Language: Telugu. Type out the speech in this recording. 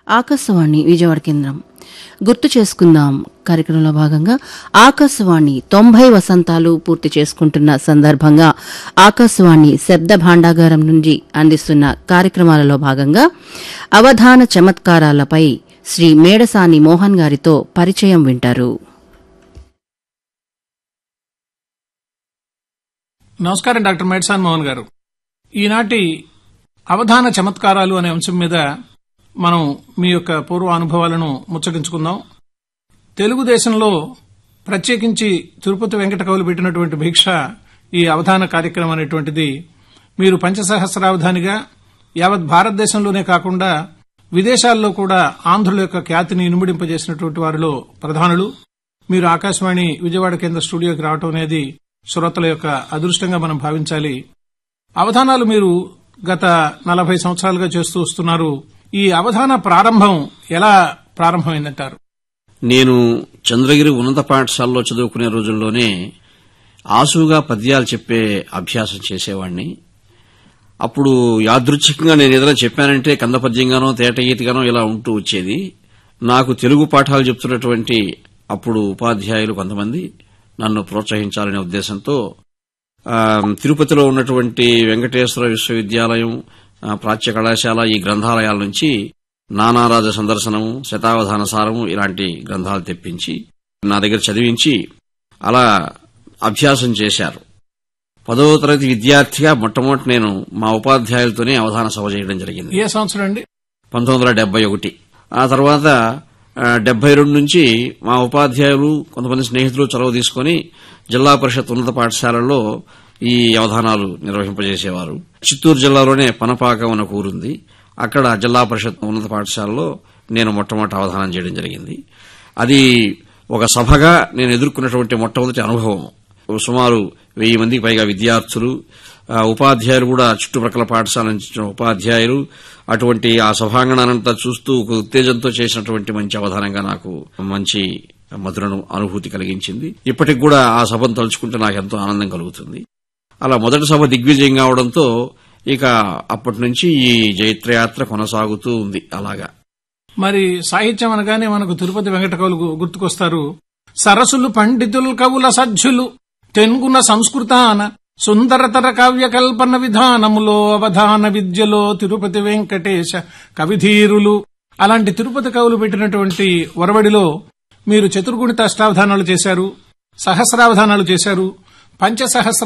ఆకాశవాణి విజయవాడ కేంద్రం గుర్తు చేసుకుందాం కార్యక్రమంలో భాగంగా ఆకాశవాణి 90 వసంతాలు పూర్తి చేసుకుంటున్న సందర్భంగా ఆకాశవాణి శబ్ద భాండాగారం నుంచి అందిస్తున్న కార్యక్రమాలలో భాగంగా అవధాన చమత్కారాలపై శ్రీ మేడసాని మోహన్ గారితో పరిచయం వింటారు. నమస్కారం డాక్టర్ మేడసాని మోహన్ గారు. ఈనాటి అవధాన చమత్కారాలు అనే అంశం మీద మనం మీ యొక్క పూర్వ అనుభవాలను ముచ్చటించుకుందాం. తెలుగుదేశంలో ప్రత్యేకించి తిరుపతి వెంకట కవులు పెట్టినటువంటి భిక్ష ఈ అవధాన కార్యక్రమం అనేటువంటిది మీరు పంచసహస్రావధానిగా యావత్ భారతదేశంలోనే కాకుండా విదేశాల్లో కూడా ఆంధ్రుల యొక్క ఖ్యాతిని ఇనుమడింపజేసినటువంటి వారిలో ప్రధానులు. మీరు ఆకాశవాణి విజయవాడ కేంద్ర స్టూడియోకి రావడం అనేది శ్రోతల యొక్క అదృష్టంగా మనం భావించాలి. అవధానాలు మీరు గత 40 సంవత్సరాలుగా చేస్తూ వస్తున్నారు. ఈ అవధాన ప్రారంభం ఎలా ప్రారంభమైందంటారు? నేను చంద్రగిరి ఉన్నత పాఠశాలలో చదువుకునే రోజుల్లోనే ఆసుగా పద్యాలు చెప్పే అభ్యాసం చేసేవాడిని. అప్పుడు యాదృచ్ఛికంగా నేను ఏదైనా చెప్పానంటే కంద పద్యంగానో తేట ఈతిగానో ఇలా ఉంటూ వచ్చేది. నాకు తెలుగు పాఠాలు చెప్తున్నటువంటి అప్పుడు ఉపాధ్యాయులు కొంతమంది నన్ను ప్రోత్సహించాలనే ఉద్దేశంతో తిరుపతిలో ఉన్నటువంటి వెంకటేశ్వర విశ్వవిద్యాలయం, ప్రాచ్య కళాశాల ఈ గ్రంథాలయాల నుంచి నానారాజ సందర్శనము, శతావధాన సారము ఇలాంటి గ్రంథాలు తెప్పించి నా దగ్గర చదివించి అలా అభ్యాసం చేశారు. 10వ తరగతి విద్యార్థిగా మొట్టమొదటి నేను మా ఉపాధ్యాయులతోనే అవధాన సభ చేయడం జరిగింది. ఏ సంవత్సరం అండి? 1971. ఆ తర్వాత 72 నుంచి మా ఉపాధ్యాయులు కొంతమంది స్నేహితులు చొరవ తీసుకుని జిల్లా పరిషత్ ఉన్నత పాఠశాలలో ఈ అవధానాలు నిర్వహింపజేసేవారు. చిత్తూరు జిల్లాలోనే పనపాకం అనే ఊరుంది. అక్కడ జిల్లా పరిషత్ ఉన్నత పాఠశాలలో నేను మొట్టమొదటి అవధానం చేయడం జరిగింది. అది ఒక సభగా నేను ఎదుర్కొన్నటువంటి మొట్టమొదటి అనుభవం. సుమారు 1000 మందికి పైగా విద్యార్థులు, ఉపాధ్యాయులు కూడా చుట్టుప్రక్కల పాఠశాల నుంచి ఉపాధ్యాయులు, అటువంటి ఆ సభాంగణానంతా చూస్తూ ఉత్తేజంతో చేసినటువంటి మంచి అవధానంగా నాకు మంచి మధుర అనుభూతి కలిగించింది. ఇప్పటికి కూడా ఆ సభను తలుచుకుంటే నాకు ఎంతో ఆనందం కలుగుతుంది. అలా మొదటి సభ దిగ్విజయం కావడంతో ఇక అప్పటి నుంచి ఈ జైత్రయాత్ర కొనసాగుతూ ఉంది. అలాగా మరి సాహిత్యం అనగానే మనకు తిరుపతి వెంకట కవులు గుర్తుకొస్తారు. సరసులు పండితులు కవుల సజ్జులు తెంగున సంస్కృతాన సుందరతర కావ్య కల్పన విధానములో అవధాన విద్యలో తిరుపతి వెంకటేశ కవిధీరులు. అలాంటి తిరుపతి కవులు పెట్టినటువంటి ఒరవడిలో మీరు చతుర్గుణిత అష్టావధానాలు చేశారు, సహస్రావధానాలు చేశారు, పంచసహస్ర